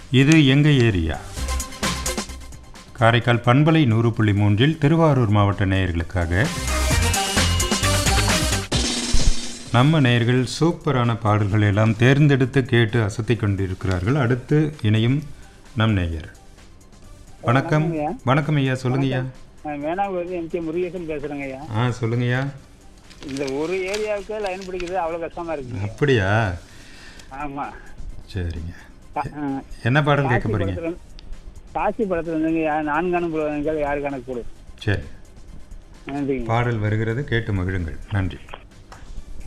இது எங்க ஏரியா. காரைக்கால் பண்பலை 100.3 திருவாரூர் மாவட்ட நேயர்களுக்காக நம்ம நேயர்கள் சூப்பரான பாடல்கள் எல்லாம் தேர்ந்தெடுத்து கேட்டு அசத்தி கொண்டிருக்கிறார்கள். அடுத்து இணையும் நம் நேயர். வணக்கம். வணக்கம் ஐயா, சொல்லுங்க ஐயா. வேணாம் எம்கே முருகேசன் பேசுறேங்க ஐயா. சொல்லுங்க ஐயா. இந்த ஒரு ஏரியாவுக்கு லைன் பிடிக்கிறது அவ்வளவு கஷ்டமா இருக்கு. அப்படியா? ஆமா. சரிங்க. என்ன பாடல் கேட்க போறீங்க? காசி படத்துல இருந்துங்க, நான் கணக்கு போடுவாங்க, யாரு கணக்கு போடு. சரி, பாடல் வருகிறது, கேட்டு மகிழுங்கள். நன்றி.